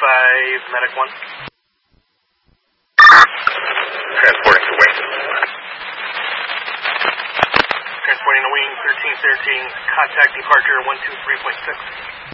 Medic 1. Transporting to wing. Transporting to wing 1313, contact departure 123.6.